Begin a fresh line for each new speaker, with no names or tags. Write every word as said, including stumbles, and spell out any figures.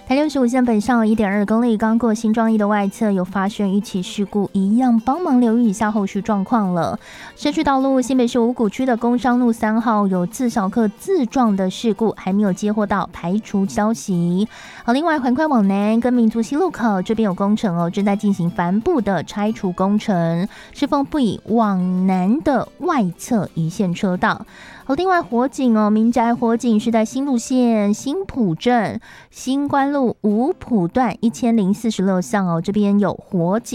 台六十五线北上一点二公里，刚过新庄一的外侧有发生一起事故，一样帮忙留意一下后续状况了。社区道路新北市五股区的工商路三号有自小客自撞的事故，还没有接获到排除消息。好，另外环快往南跟民族西路口这边有工程哦，正在进行帆布的拆除工程，是否不以往南的外侧一线车道。好，另外火警哦，民宅火警是在新路线新埔镇新关路五埔段一千零四十六巷哦，这边有火警。